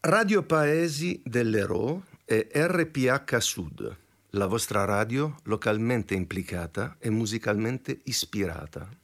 Radio Paesi dell'Ero e RPH Sud, la vostra radio localmente implicata e musicalmente ispirata.